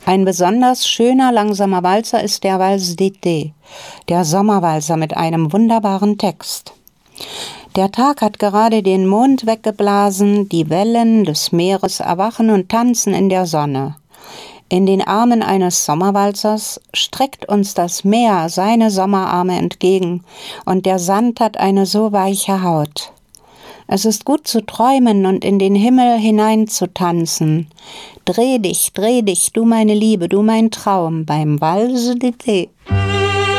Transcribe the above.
Ein besonders schöner, langsamer Walzer ist der Valse d'été, der Sommerwalzer mit einem wunderbaren Text. Der Tag hat gerade den Mond weggeblasen, die Wellen des Meeres erwachen und tanzen in der Sonne. In den Armen eines Sommerwalzers streckt uns das Meer seine Sommerarme entgegen, und der Sand hat eine so weiche Haut. Es ist gut zu träumen und in den Himmel hinein zu tanzen. Dreh dich, du meine Liebe, du mein Traum, beim Valse d'été.